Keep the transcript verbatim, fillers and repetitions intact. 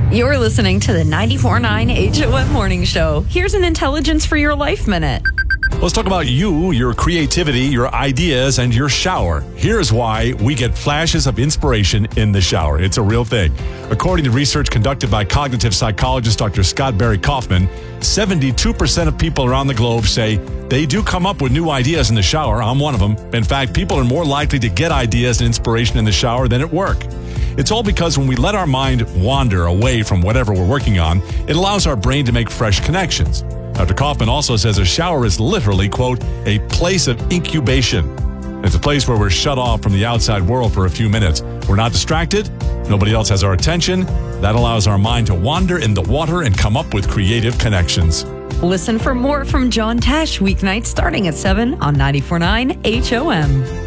You're listening to the ninety-four point nine H O M Morning Show. Here's an Intelligence for Your Life Minute. Let's talk about you, your creativity, your ideas, and your shower. Here's why we get flashes of inspiration in the shower. It's a real thing. According to research conducted by cognitive psychologist Doctor Scott Barry Kaufman, seventy-two percent of people around the globe say they do come up with new ideas in the shower. I'm one of them. In fact, people are more likely to get ideas and inspiration in the shower than at work. It's all because when we let our mind wander away from whatever we're working on, it allows our brain to make fresh connections. Doctor Kaufman also says a shower is literally, quote, a place of incubation. It's a place where we're shut off from the outside world for a few minutes. We're not distracted. Nobody else has our attention. That allows our mind to wander in the water and come up with creative connections. Listen for more from John Tesh weeknights starting at seven on ninety-four point nine H O M.